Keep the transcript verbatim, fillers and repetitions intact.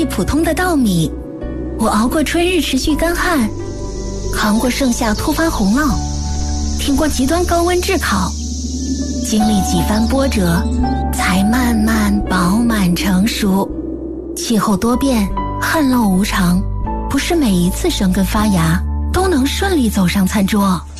普通的稻米。我熬过春日持续干旱，扛过盛夏突发洪涝，挺过极端高温炙烤，经历几番波折，才慢慢饱满成熟。气候多变，旱涝无常，不是每一次生根发芽都能顺利走上餐桌。